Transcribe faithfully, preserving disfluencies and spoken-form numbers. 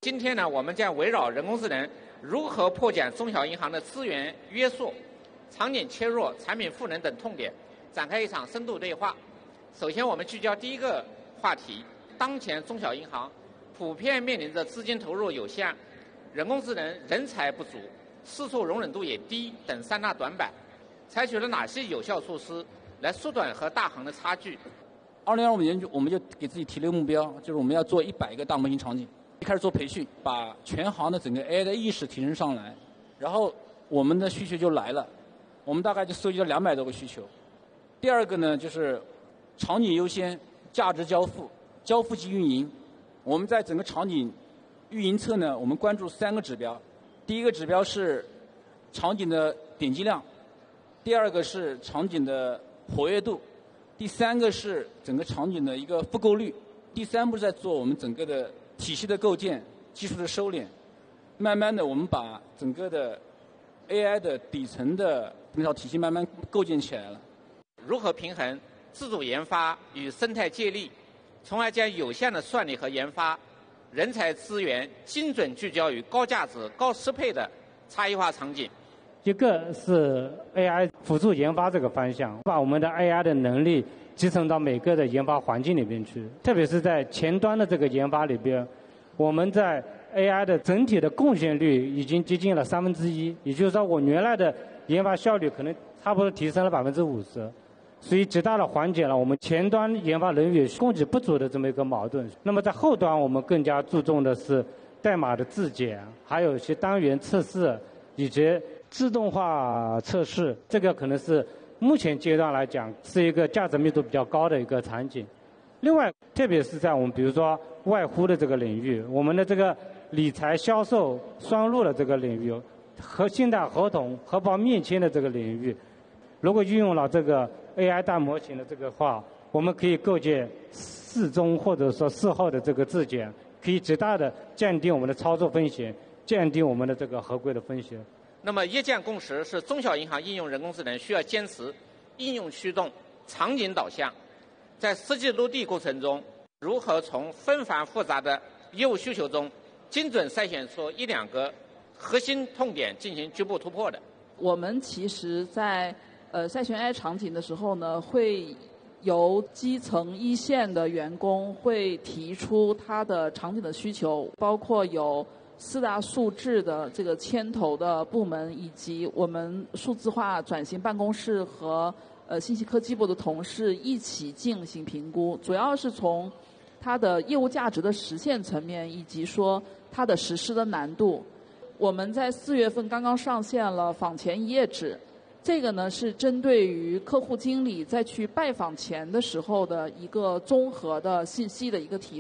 今天呢，我们将围绕人工智能如何破解中小银行的资源约束、场景切入、产品赋能等痛点，展开一场深度对话。首先，我们聚焦第一个话题：当前中小银行普遍面临着资金投入有限、人工智能人才不足、试错容忍度也低等三大短板，采取了哪些有效措施来缩短和大行的差距？ 二零二五年，我们就给自己提了一个目标，就是我们要做一百个大模型场景。一开始做培训，把全行的整个 A I 的意识提升上来，然后我们的需求就来了，我们大概就收集了两百多个需求。第二个呢，就是场景优先、价值交付、交付及运营。我们在整个场景运营侧呢，我们关注三个指标。第一个指标是场景的点击量，第二个是场景的活跃度，第三个是整个场景的一个复购率。第三步是在做我们整个的体系的构建、技术的收敛。慢慢的，我们把整个的 A I 的底层的那套体系慢慢构建起来了。 如何平衡自主研发与生态借力，从而将有限的算力和研发人才资源精准聚焦于高价值、高适配的差异化场景？ 一个是 A I 辅助研发这个方向，把我们的 A I 的能力集成到每个的研发环境里边去，特别是在前端的这个研发里边，我们在 A I 的整体的贡献率已经接近了三分之一，也就是说，我原来的研发效率可能差不多提升了百分之五十，所以极大的缓解了我们前端研发人员供给不足的这么一个矛盾。那么在后端，我们更加注重的是代码的自检，还有一些单元测试以及自动化测试，这个可能是目前阶段来讲是一个价值密度比较高的一个场景。另外，特别是在我们比如说外呼的这个领域，我们的这个理财销售双录的这个领域，和信贷合同核保面签的这个领域，如果运用了这个 A I 大模型的这个话，我们可以构建事中或者说事后的这个自检，可以极大的降低我们的操作风险，降低我们的这个合规的风险。 那么业界共识是，中小银行应用人工智能需要坚持应用驱动、场景导向，在实际落地过程中，如何从纷繁复杂的业务需求中精准筛选出一两个核心痛点进行局部突破的？ 我们其实在呃筛选 A I 场景的时候呢，会由基层一线的员工会提出他的场景的需求，包括有四大数智的这个牵头的部门，以及我们数字化转型办公室和呃信息科技部的同事一起进行评估，主要是从它的业务价值的实现层面，以及说它的实施的难度。我们在四月份刚刚上线了访前一页纸，这个呢是针对于客户经理在去拜访前的时候的一个综合的信息的一个提